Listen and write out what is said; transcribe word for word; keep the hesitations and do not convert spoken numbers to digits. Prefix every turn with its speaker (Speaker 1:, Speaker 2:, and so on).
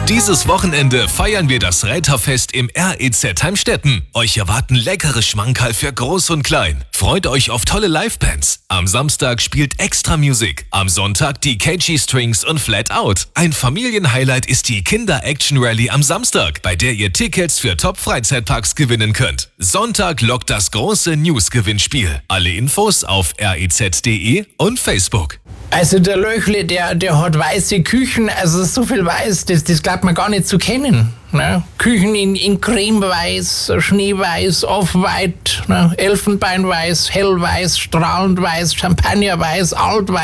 Speaker 1: Dieses Wochenende feiern wir das Räterfest im R E Z Heimstetten. Euch erwarten leckere Schmankerl für Groß und Klein. Freut euch auf tolle Livebands. Am Samstag spielt Extra Music. Am Sonntag die K G Strings und Flat Out. Ein Familienhighlight ist die Kinder-Action-Rally am Samstag, bei der ihr Tickets für Top-Freizeitparks gewinnen könnt. Sonntag lockt das große News-Gewinnspiel. Alle Infos auf r e z punkt d e und Facebook.
Speaker 2: Also der Löchle, der, der hat weiße Küchen, also so viel weiß, das, das glaubt man gar nicht zu kennen. Ne? Küchen in, in Cremeweiß, Schneeweiß, Off-White, ne? Elfenbeinweiß, Hellweiß, strahlend weiß, Champagnerweiß, Altweiß.